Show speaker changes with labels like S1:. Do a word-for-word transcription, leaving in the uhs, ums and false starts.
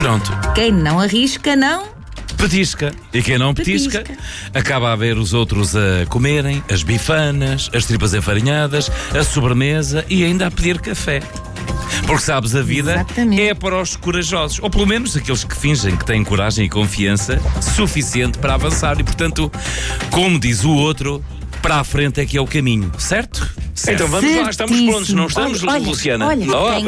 S1: Pronto.
S2: Quem não arrisca, não...
S1: Petisca. E quem não petisca,
S2: Petisca.
S1: acaba a ver os outros a comerem as bifanas, as tripas enfarinhadas, a sobremesa e ainda a pedir café. Porque sabes, a vida
S2: Exatamente.
S1: é para os corajosos, ou pelo menos aqueles que fingem que têm coragem e confiança suficiente para avançar e, portanto, como diz o outro, para a frente é que é o caminho, certo? Certo.
S3: Então vamos lá, estamos prontos, não estamos,
S2: Olha, olha,
S3: Luciana?
S2: olha,
S3: Oh,
S2: quem